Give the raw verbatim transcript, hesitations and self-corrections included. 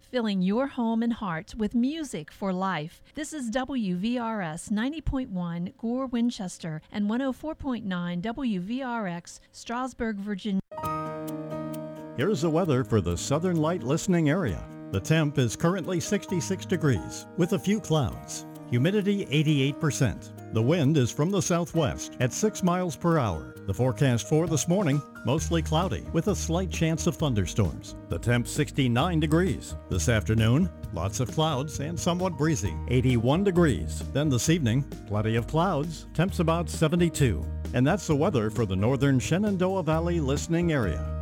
filling your home and heart with music for life. This is W V R S ninety point one Gore, Winchester, and one oh four point nine W V R X, Strasburg, Virginia. Here's the weather for the Southern Light listening area. The temp is currently sixty-six degrees with a few clouds. Humidity eighty-eight percent. The wind is from the southwest at six miles per hour. The forecast for this morning, mostly cloudy with a slight chance of thunderstorms. The temp sixty-nine degrees. This afternoon, lots of clouds and somewhat breezy, eighty-one degrees. Then this evening, plenty of clouds, temps about seventy-two. And that's the weather for the northern Shenandoah Valley listening area.